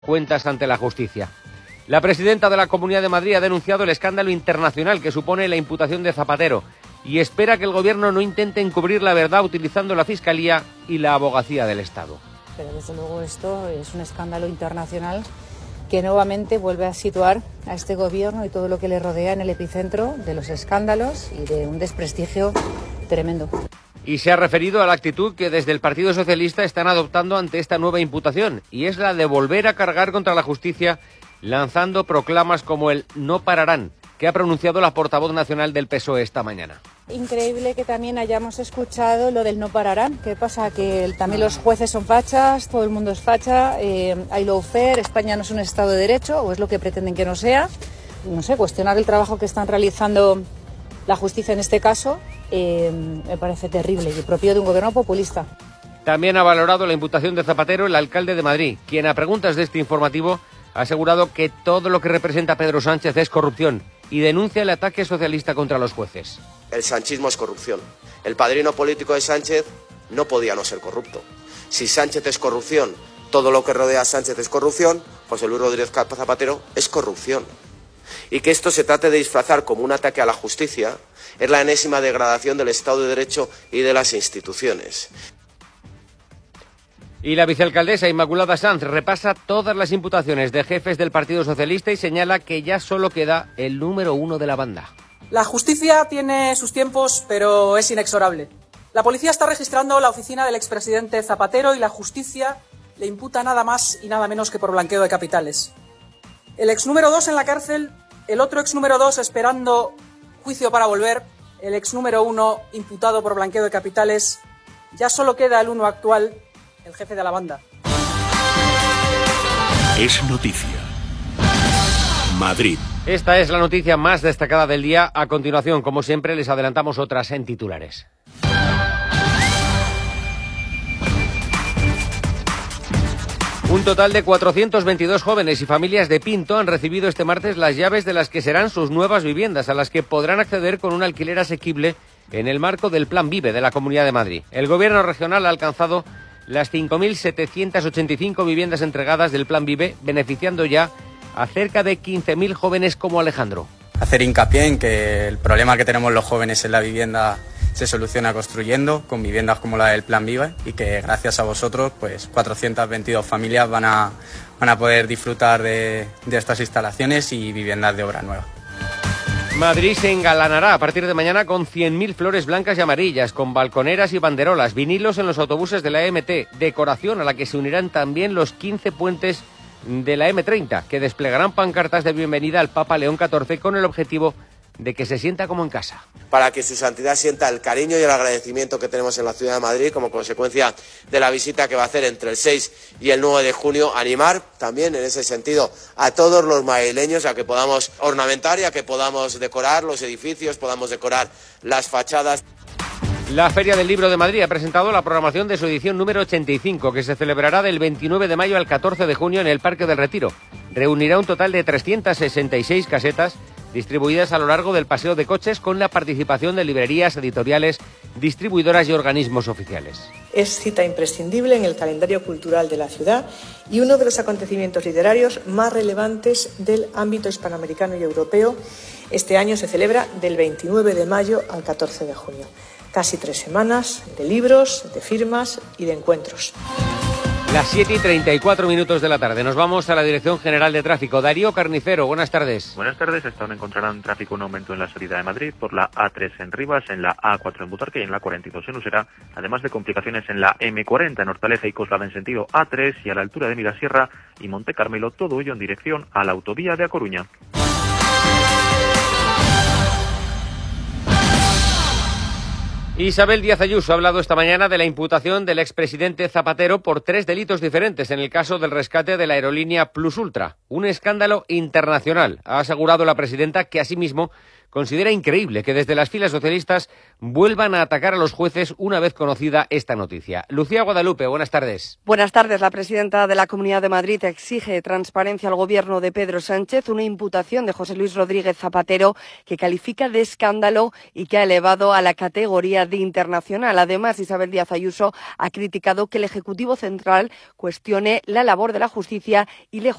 cuentas ante la justicia. La presidenta de la Comunidad de Madrid ha denunciado el escándalo internacional que supone la imputación de Zapatero y espera que el Gobierno no intente encubrir la verdad utilizando la Fiscalía y la Abogacía del Estado. Pero desde luego esto es un escándalo internacional que nuevamente vuelve a situar a este Gobierno y todo lo que le rodea en el epicentro de los escándalos y de un desprestigio tremendo. Y se ha referido a la actitud que desde el Partido Socialista están adoptando ante esta nueva imputación, y es la de volver a cargar contra la justicia lanzando proclamas como el "no pararán", que ha pronunciado la portavoz nacional del PSOE esta mañana. Increíble que también hayamos escuchado lo del "no pararán". ¿Qué pasa? Que también los jueces son fachas, todo el mundo es facha, hay lawfare, España no es un Estado de Derecho, o es lo que pretenden que no sea. No sé, cuestionar el trabajo que están realizando la justicia en este caso me parece terrible y propio de un gobierno populista. También ha valorado la imputación de Zapatero el alcalde de Madrid, quien a preguntas de este informativo ha asegurado que todo lo que representa Pedro Sánchez es corrupción y denuncia el ataque socialista contra los jueces. El sanchismo es corrupción. El padrino político de Sánchez no podía no ser corrupto. Si Sánchez es corrupción, todo lo que rodea a Sánchez es corrupción, José Luis Rodríguez Zapatero es corrupción. Y que esto se trate de disfrazar como un ataque a la justicia es la enésima degradación del Estado de Derecho y de las instituciones. Y la vicealcaldesa Inmaculada Sanz repasa todas las imputaciones de jefes del Partido Socialista y señala que ya solo queda el número 1 de la banda. La justicia tiene sus tiempos, pero es inexorable. La policía está registrando la oficina del expresidente Zapatero y la justicia le imputa nada más y nada menos que por blanqueo de capitales. El ex número 2 en la cárcel, el otro ex número 2 esperando juicio para volver, el ex número 1 imputado por blanqueo de capitales. Ya solo queda el 1 actual, el jefe de la banda. Es noticia. Madrid. Esta es la noticia más destacada del día. A continuación, como siempre, les adelantamos otras en titulares. Un total de 422 jóvenes y familias de Pinto han recibido este martes las llaves de las que serán sus nuevas viviendas, a las que podrán acceder con un alquiler asequible en el marco del Plan Vive de la Comunidad de Madrid. El Gobierno regional ha alcanzado las 5.785 viviendas entregadas del Plan Vive, beneficiando ya a cerca de 15.000 jóvenes como Alejandro. Hacer hincapié en que el problema que tenemos los jóvenes en la vivienda se soluciona construyendo, con viviendas como la del Plan Vive, y que gracias a vosotros, pues 422 familias van a poder disfrutar de estas instalaciones y viviendas de obra nueva. Madrid se engalanará a partir de mañana con 100.000 flores blancas y amarillas, con balconeras y banderolas, vinilos en los autobuses de la MT, decoración a la que se unirán también los 15 puentes de la M30, que desplegarán pancartas de bienvenida al Papa León XIV con el objetivo de que se sienta como en casa. Para que su santidad sienta el cariño y el agradecimiento que tenemos en la ciudad de Madrid como consecuencia de la visita que va a hacer entre el 6 y el 9 de junio, animar también en ese sentido a todos los madrileños a que podamos ornamentar y a que podamos decorar los edificios, podamos decorar las fachadas. La Feria del Libro de Madrid ha presentado la programación de su edición número 85, que se celebrará del 29 de mayo al 14 de junio en el Parque del Retiro. Reunirá un total de 366 casetas distribuidas a lo largo del paseo de coches, con la participación de librerías, editoriales, distribuidoras y organismos oficiales. Es cita imprescindible en el calendario cultural de la ciudad y uno de los acontecimientos literarios más relevantes del ámbito hispanoamericano y europeo. Este año se celebra del 29 de mayo al 14 de junio. Casi 3 semanas de libros, de firmas y de encuentros. Las 7:34 de la tarde. Nos vamos a la Dirección General de Tráfico. Darío Carnicero, buenas tardes. Buenas tardes. Hasta ahora encontrarán tráfico en aumento en la salida de Madrid por la A3 en Rivas, en la A4 en Butarque y en la 42 en Usera, además de complicaciones en la M40 en Hortaleza y Coslada en sentido A3 y a la altura de Mirasierra y Monte Carmelo, todo ello en dirección a la autovía de A Coruña. Isabel Díaz Ayuso ha hablado esta mañana de la imputación del expresidente Zapatero por 3 delitos diferentes en el caso del rescate de la aerolínea Plus Ultra. Un escándalo internacional, ha asegurado la presidenta, que asimismo considera increíble que desde las filas socialistas vuelvan a atacar a los jueces una vez conocida esta noticia. Lucía Guadalupe, buenas tardes. Buenas tardes. La presidenta de la Comunidad de Madrid exige transparencia al gobierno de Pedro Sánchez, una imputación de José Luis Rodríguez Zapatero que califica de escándalo y que ha elevado a la categoría de internacional. Además, Isabel Díaz Ayuso ha criticado que el Ejecutivo Central cuestione la labor de la justicia y le